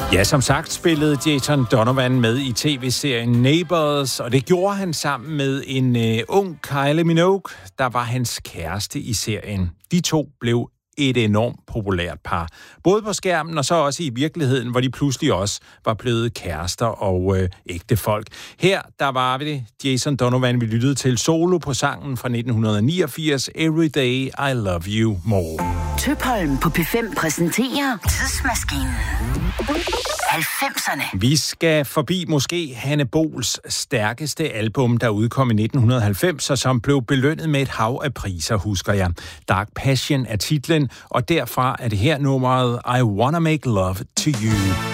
Ja, som sagt spillede Jason Donovan med i tv-serien Neighbours, og det gjorde han sammen med en ung Kylie Minogue, der var hans kæreste i serien. De to blev et enormt populært par. Både på skærmen og så også i virkeligheden, hvor de pludselig også var blevet kærester og ægte folk. Her, der var vi det. Jason Donovan, vi lyttede til solo på sangen fra 1989, Every Day I Love You More. Tøpholm på P5 præsenterer Tidsmaskinen. 90'erne. Vi skal forbi måske Hanne Bols stærkeste album, der udkom i 1990, og som blev belønnet med et hav af priser, husker jeg. Dark Passion er titlen, og derfra er det her nummeret I Wanna Make Love to You.